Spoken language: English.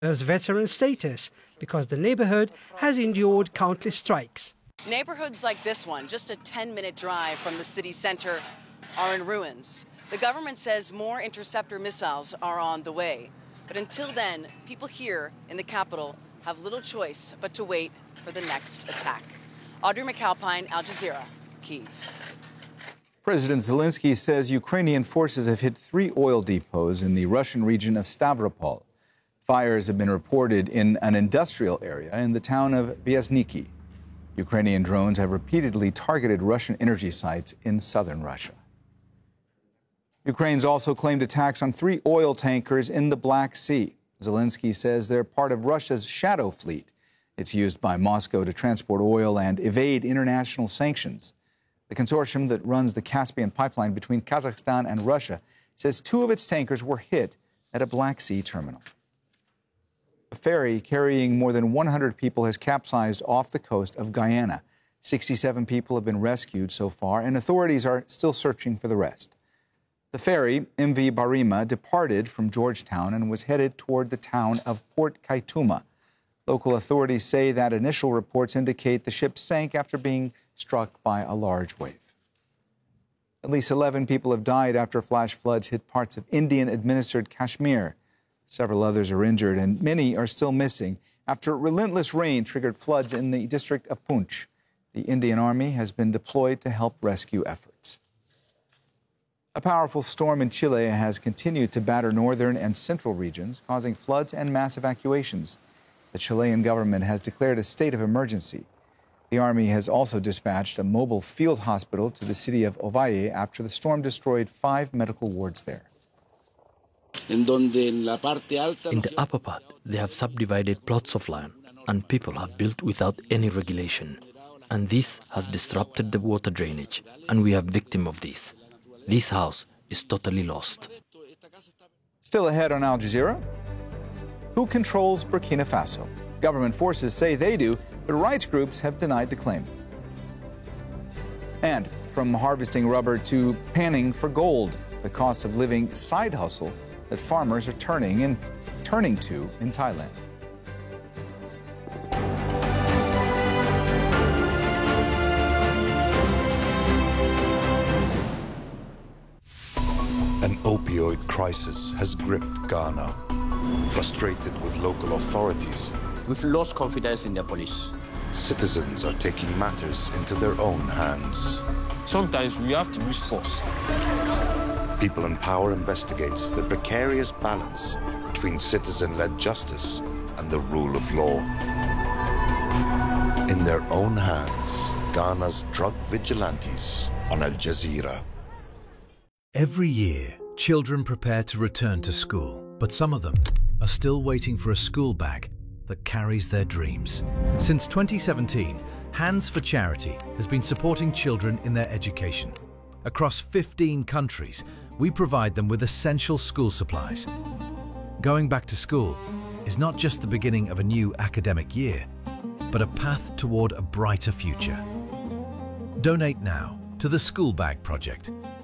as veteran status because the neighborhood has endured countless strikes. Neighborhoods like this one, just a 10-minute drive from the city center, are in ruins. The government says more interceptor missiles are on the way. But until then, people here in the capital have little choice but to wait for the next attack. Audrey McAlpine, Al Jazeera, Kyiv. President Zelensky says Ukrainian forces have hit 3 oil depots in the Russian region of Stavropol. Fires have been reported in an industrial area in the town of Vyazhniki. Ukrainian drones have repeatedly targeted Russian energy sites in southern Russia. Ukraine's also claimed attacks on 3 oil tankers in the Black Sea. Zelensky says they're part of Russia's Shadow Fleet. It's used by Moscow to transport oil and evade international sanctions. The consortium that runs the Caspian pipeline between Kazakhstan and Russia says 2 of its tankers were hit at a Black Sea terminal. A ferry carrying more than 100 people has capsized off the coast of Guyana. 67 people have been rescued so far, and authorities are still searching for the rest. The ferry, MV Barima, departed from Georgetown and was headed toward the town of Port Kaituma. Local authorities say that initial reports indicate the ship sank after being struck by a large wave. At least 11 people have died after flash floods hit parts of Indian-administered Kashmir. Several others are injured, and many are still missing after relentless rain triggered floods in the district of Poonch. The Indian Army has been deployed to help rescue efforts. A powerful storm in Chile has continued to batter northern and central regions, causing floods and mass evacuations. The Chilean government has declared a state of emergency. The Army has also dispatched a mobile field hospital to the city of Ovalle after the storm destroyed 5 medical wards there. In the upper part, they have subdivided plots of land, and people have built without any regulation. And this has disrupted the water drainage, and we are victim of this. This house is totally lost. Still ahead on Al Jazeera, who controls Burkina Faso? Government forces say they do, but rights groups have denied the claim. And from harvesting rubber to panning for gold, the cost of living side hustle that farmers are turning to in Thailand. An opioid crisis has gripped Ghana. Frustrated with local authorities, we've lost confidence in the police. Citizens are taking matters into their own hands. Sometimes we have to use force. People in Power investigates the precarious balance between citizen-led justice and the rule of law. In their own hands, Ghana's drug vigilantes on Al Jazeera. Every year, children prepare to return to school, but some of them are still waiting for a school bag that carries their dreams. Since 2017, Hands for Charity has been supporting children in their education. Across 15 countries, we provide them with essential school supplies. Going back to school is not just the beginning of a new academic year, but a path toward a brighter future. Donate now to the School Bag Project